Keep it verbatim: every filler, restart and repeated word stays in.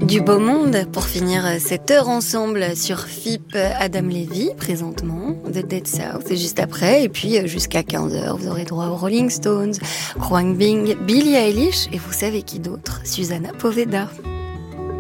Du beau monde pour finir cette heure ensemble sur F I P. Adam Levy, présentement, The Dead South, et juste après, et puis jusqu'à quinze heures, vous aurez droit aux Rolling Stones, Khruangbin, Billie Eilish, et vous savez qui d'autre, Susana Poveda.